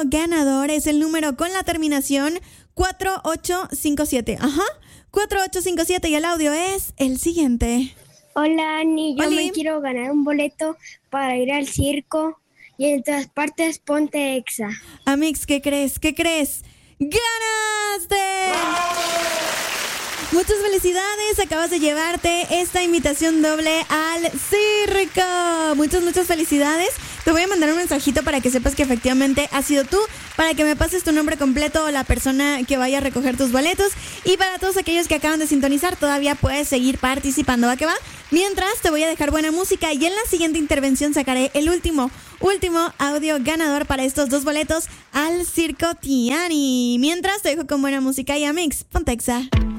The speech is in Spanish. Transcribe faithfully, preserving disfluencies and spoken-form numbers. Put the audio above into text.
ganador es el número con la terminación cuatro ocho cinco siete. Ajá, cuatro ocho cinco siete, y el audio es el siguiente. Hola, Ani, yo Oli. me quiero ganar un boleto para ir al circo y en todas partes ponte Exa. Amix, ¿qué crees? ¿Qué crees? ¡Ganaste! Muchas felicidades, acabas de llevarte esta invitación doble al circo. Muchas, muchas felicidades. Te voy a mandar un mensajito para que sepas que efectivamente has sido tú, para que me pases tu nombre completo o la persona que vaya a recoger tus boletos. Y para todos aquellos que acaban de sintonizar, todavía puedes seguir participando, ¿va que va? Mientras, te voy a dejar buena música y en la siguiente intervención sacaré el último, último audio ganador para estos dos boletos al Circo Tiani. Mientras, te dejo con buena música y Amix, ponte Exa.